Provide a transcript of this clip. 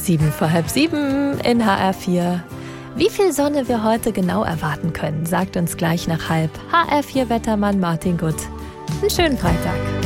7:30 in HR4. Wie viel Sonne wir heute genau erwarten können, sagt uns gleich nach halb HR4-Wettermann Martin Gutt. Einen schönen Freitag.